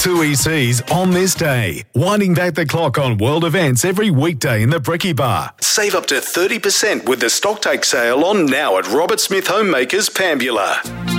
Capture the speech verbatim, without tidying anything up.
two E Cs on this day. Winding back the clock on world events every weekday in the Brekkie Bar. Save up to thirty percent with the Stocktake sale on now at Robert Smith Homemakers, Pambula.